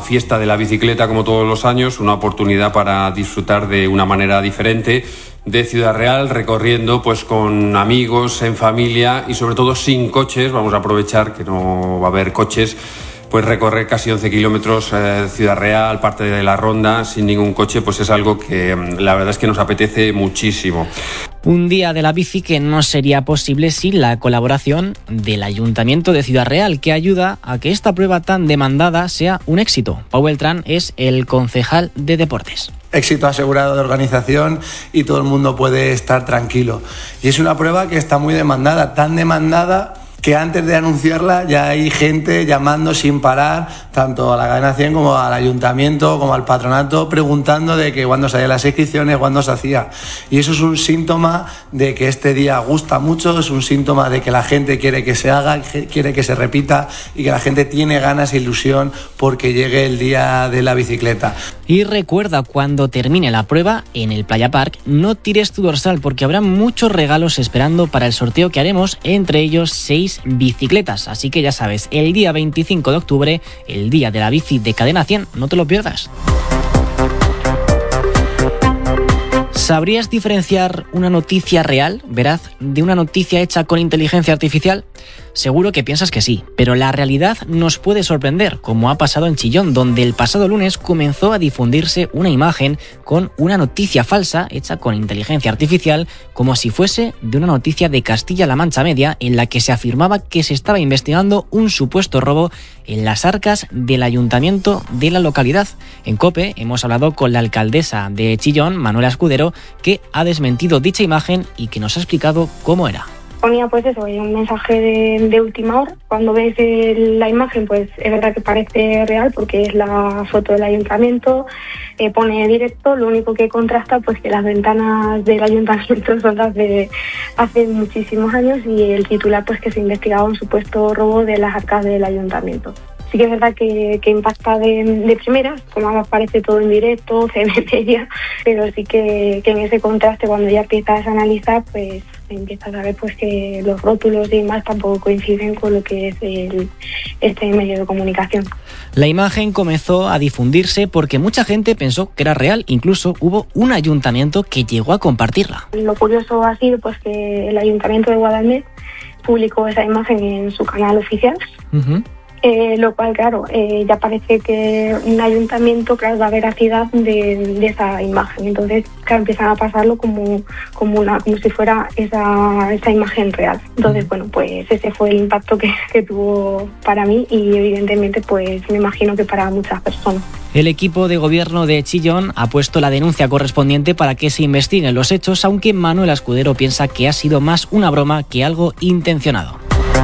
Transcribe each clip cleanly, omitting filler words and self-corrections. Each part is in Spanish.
fiesta de la bicicleta como todos los años, una oportunidad para disfrutar de una manera diferente de Ciudad Real, recorriendo pues con amigos, en familia y sobre todo sin coches. Vamos a aprovechar que no va a haber coches, pues recorrer casi 11 kilómetros Ciudad Real, parte de la Ronda, sin ningún coche, pues es algo que la verdad es que nos apetece muchísimo. Un día de la bici que no sería posible sin la colaboración del Ayuntamiento de Ciudad Real, que ayuda a que esta prueba tan demandada sea un éxito. Pau Beltrán es el concejal de Deportes. Éxito asegurado de organización y todo el mundo puede estar tranquilo. Y es una prueba que está muy demandada, tan demandada que antes de anunciarla ya hay gente llamando sin parar, tanto a la cadena 100 como al ayuntamiento, como al patronato, preguntando de que cuándo salían las inscripciones, cuándo se hacía. Y eso es un síntoma de que este día gusta mucho, es un síntoma de que la gente quiere que se haga, quiere que se repita y que la gente tiene ganas e ilusión porque llegue el día de la bicicleta. Y recuerda, cuando termine la prueba en el Playa Park, no tires tu dorsal porque habrá muchos regalos esperando para el sorteo que haremos, entre ellos 6 bicicletas. Así que ya sabes, el día 25 de octubre, el día de la bici de Cadena 100, no te lo pierdas. ¿Sabrías diferenciar una noticia real, veraz, de una noticia hecha con inteligencia artificial? Seguro que piensas que sí, pero la realidad nos puede sorprender, como ha pasado en Chillón, donde el pasado lunes comenzó a difundirse una imagen con una noticia falsa hecha con inteligencia artificial, como si fuese de una noticia de Castilla-La Mancha Media, en la que se afirmaba que se estaba investigando un supuesto robo en las arcas del ayuntamiento de la localidad. En COPE hemos hablado con la alcaldesa de Chillón, Manuela Escudero, que ha desmentido dicha imagen y que nos ha explicado cómo era. Ponía pues eso, un mensaje de última hora. Cuando ves la imagen, pues es verdad que parece real porque es la foto del ayuntamiento, pone directo, lo único que contrasta pues que las ventanas del ayuntamiento son las de hace muchísimos años y el titular pues que se investigaba un supuesto robo de las arcas del ayuntamiento. Sí que es verdad que impacta de primeras, como aparece todo en directo, se ve ya, pero sí que en ese contraste, cuando ya empiezas a analizar, pues empiezas a ver pues que los rótulos y demás tampoco coinciden con lo que es este medio de comunicación. La imagen comenzó a difundirse porque mucha gente pensó que era real, incluso hubo un ayuntamiento que llegó a compartirla. Lo curioso ha sido pues que el ayuntamiento de Guadalmet publicó esa imagen en su canal oficial. Uh-huh. Lo cual, claro, ya parece que un ayuntamiento, claro, da veracidad de esa imagen. Entonces, claro, empiezan a pasarlo como si fuera esa imagen real. Entonces, bueno, pues ese fue el impacto que tuvo para mí y evidentemente, pues me imagino que para muchas personas. El equipo de gobierno de Chillón ha puesto la denuncia correspondiente para que se investiguen los hechos, aunque Manuela Escudero piensa que ha sido más una broma que algo intencionado.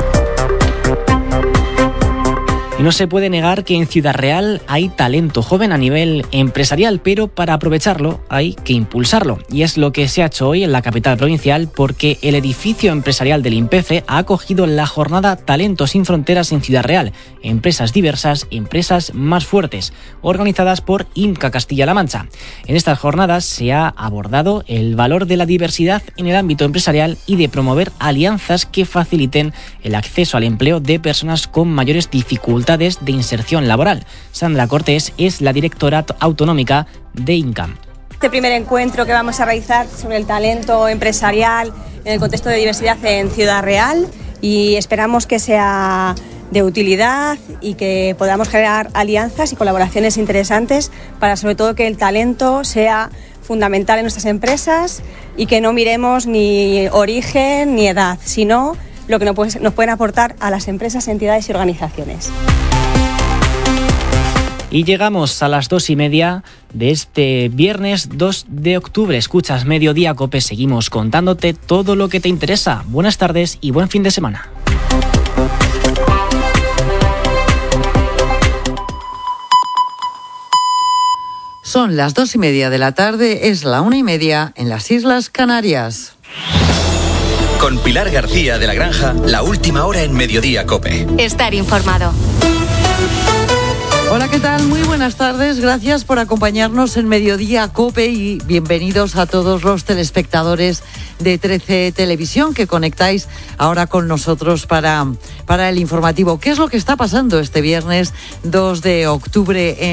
Y no se puede negar que en Ciudad Real hay talento joven a nivel empresarial, pero para aprovecharlo hay que impulsarlo. Y es lo que se ha hecho hoy en la capital provincial, porque el edificio empresarial del INPEFE ha acogido la jornada Talento sin Fronteras en Ciudad Real. Empresas diversas, empresas más fuertes, organizadas por IMCA Castilla-La Mancha. En estas jornadas se ha abordado el valor de la diversidad en el ámbito empresarial y de promover alianzas que faciliten el acceso al empleo de personas con mayores dificultades de inserción laboral. Sandra Cortés es la directora autonómica de INCAM. Este primer encuentro que vamos a realizar sobre el talento empresarial en el contexto de diversidad en Ciudad Real, y esperamos que sea de utilidad y que podamos generar alianzas y colaboraciones interesantes para sobre todo que el talento sea fundamental en nuestras empresas y que no miremos ni origen ni edad, sino lo que nos pueden aportar a las empresas, entidades y organizaciones. Y llegamos a las 2:30 de este viernes 2 de octubre. Escuchas Mediodía COPE, seguimos contándote todo lo que te interesa. Buenas tardes y buen fin de semana. Son las 2:30 de la tarde, es la 1:30 en las Islas Canarias. Con Pilar García de la Granja, la última hora en Mediodía COPE. Estar informado. Hola, ¿qué tal? Muy buenas tardes. Gracias por acompañarnos en Mediodía COPE y bienvenidos a todos los telespectadores de 13 Televisión que conectáis ahora con nosotros para el informativo. ¿Qué es lo que está pasando este viernes 2 de octubre